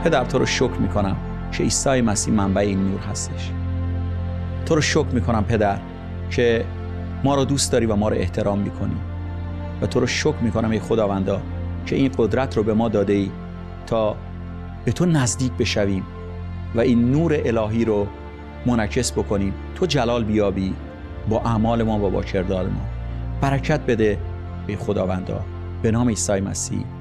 پدر تو رو شکر میکنم که عیسی مسیح منبع این نور هستش. تو رو شکر میکنم پدر که ما رو دوست داری و ما رو احترام میکنی و تو رو شکر میکنم ای خداوندا که این قدرت رو به ما داده ای تا به تو نزدیک بشویم و این نور الهی رو منعکس بکنیم. تو جلال بیابی با اعمال ما و با کردار ما. برکت بده ای خداوندا، به نام عیسی مسیح.